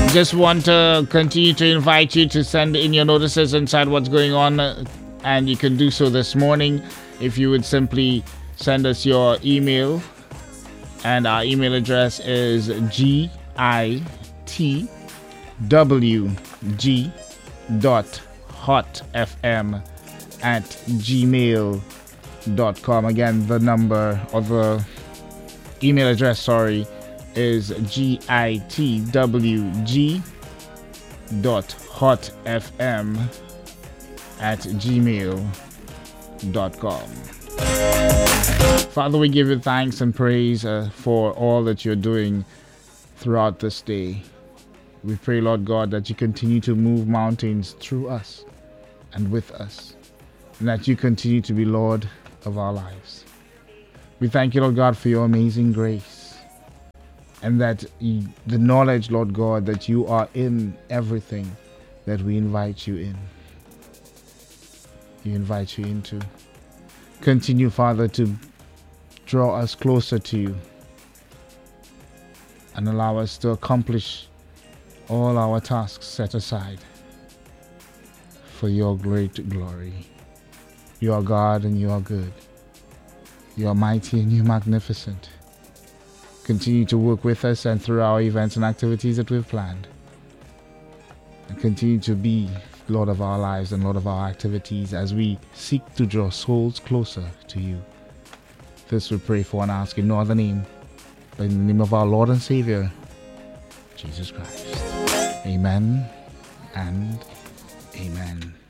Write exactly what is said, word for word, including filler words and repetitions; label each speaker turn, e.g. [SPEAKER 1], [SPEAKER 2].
[SPEAKER 1] Just want to continue to invite you to send in your notices inside what's going on, uh, and you can do so this morning if you would simply send us your email, and our email address is G I T W G dot hot f m at gmail dot com. Again, the number or the email address, sorry, is G I T W G dot hot f m at gmail dot com. Father, we give you thanks and praise uh, for all that you're doing throughout this day. We pray, Lord God, that you continue to move mountains through us and with us, and that you continue to be Lord of our lives. We thank you, Lord God, for your amazing grace, and that you, the knowledge, Lord God, that you are in everything that we invite you in. You invite you into. Continue, Father, to draw us closer to you and allow us to accomplish all our tasks set aside for your great glory. You are God and you are good. You are mighty and you are magnificent. Continue to work with us and through our events and activities that we've planned. And continue to be Lord of our lives and Lord of our activities as we seek to draw souls closer to you. This we pray for and ask in no other name, but in the name of our Lord and Savior, Jesus Christ. Amen and amen.